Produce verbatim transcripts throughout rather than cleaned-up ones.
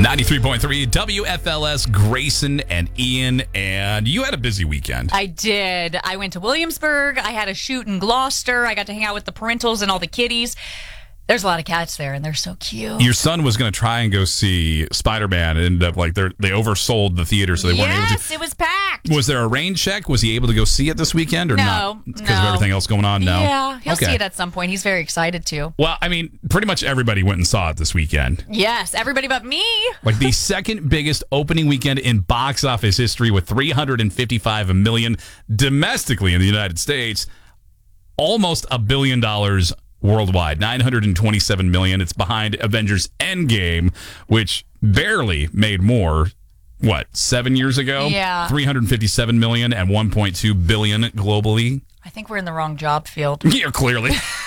ninety-three point three W F L S, Grayson and Ian, and you had a busy weekend. I did. I went to Williamsburg. I had a shoot in Gloucester. I got to hang out with the parentals and all the kitties. There's a lot of cats there, and they're so cute. Your son was going to try and go see Spider-Man, and ended up like they they oversold the theater, so they yes, weren't able to. Yes, it was packed. Was there a rain check? Was he able to go see it this weekend or no, not? Because no. of everything else going on? No. Yeah, he'll okay. see it at some point. He's very excited to. Well, I mean, pretty much everybody went and saw it this weekend. Yes, everybody but me. Like the second biggest opening weekend in box office history with three hundred fifty-five million domestically in the United States, almost a billion dollars worldwide, nine hundred twenty-seven million. It's behind Avengers Endgame, which barely made more, what, seven years ago? Yeah. three hundred fifty-seven million and one point two billion globally. I think we're in the wrong job field. Yeah, clearly.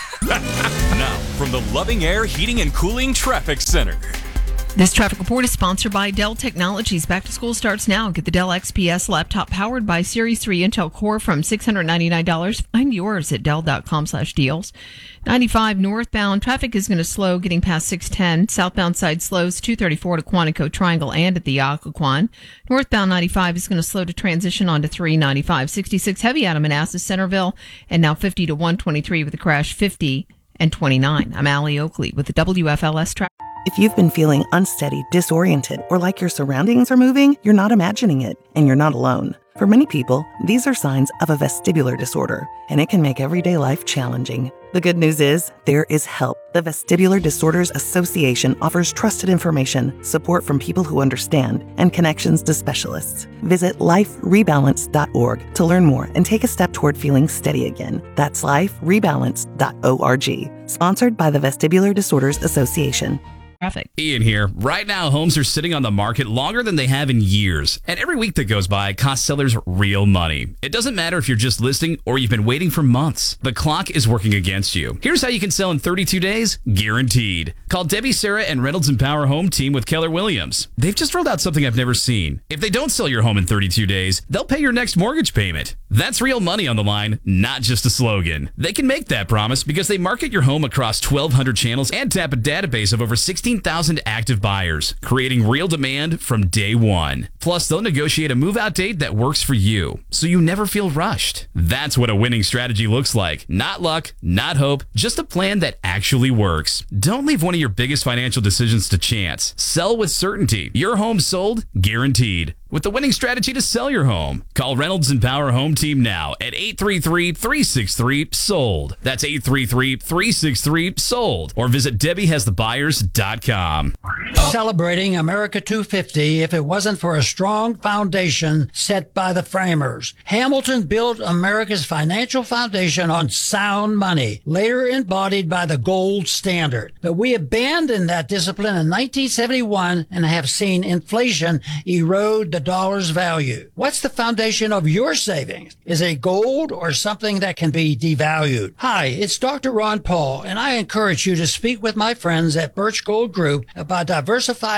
Now, from the Loving Air Heating and Cooling Traffic Center. This traffic report is sponsored by Dell Technologies. Back to school starts now. Get the Dell X P S laptop powered by Series three Intel Core from six hundred ninety-nine dollars. Find yours at dell.com slash deals. ninety-five northbound. Traffic is going to slow getting past six ten. Southbound side slows two thirty-four to Quantico Triangle and at the Occoquan. Northbound ninety-five is going to slow to transition onto three ninety-five. sixty-six heavy out of Manassas Centerville and now fifty to one twenty-three with a crash fifty and twenty-nine. I'm Allie Oakley with the W F L S traffic. If you've been feeling unsteady, disoriented, or like your surroundings are moving, you're not imagining it, and you're not alone. For many people, these are signs of a vestibular disorder, and it can make everyday life challenging. The good news is, there is help. The Vestibular Disorders Association offers trusted information, support from people who understand, and connections to specialists. Visit life rebalance dot org to learn more and take a step toward feeling steady again. That's life rebalance dot org. Sponsored by the Vestibular Disorders Association. Traffic. Ian here. Right now, homes are sitting on the market longer than they have in years. And every week that goes by costs sellers real money. It doesn't matter if you're just listing or you've been waiting for months. The clock is working against you. Here's how you can sell in thirty-two days, guaranteed. Call Debbie, Sarah, and Reynolds and Power Home Team with Keller Williams. They've just rolled out something I've never seen. If they don't sell your home in thirty-two days, they'll pay your next mortgage payment. That's real money on the line, not just a slogan. They can make that promise because they market your home across twelve hundred channels and tap a database of over sixteen thousand active buyers, creating real demand from day one. Plus, they'll negotiate a move-out date that works for you, so you never feel rushed. That's what a winning strategy looks like. Not luck, not hope, just a plan that actually works. Don't leave one of your biggest financial decisions to chance. Sell with certainty. Your home sold, guaranteed. With the winning strategy to sell your home. Call Reynolds and Power Home Team now at eight three three, three six three, sold. That's eight three three, three six three, sold. Or visit Debbie Has The Buyers dot com. Celebrating America two fifty if it wasn't for a strong foundation set by the framers. Hamilton built America's financial foundation on sound money, later embodied by the gold standard. But we abandoned that discipline in nineteen seventy-one and have seen inflation erode the dollar's value. What's the foundation of your savings? Is it gold or something that can be devalued? Hi, it's Doctor Ron Paul, and I encourage you to speak with my friends at Birch Gold Group about diversifying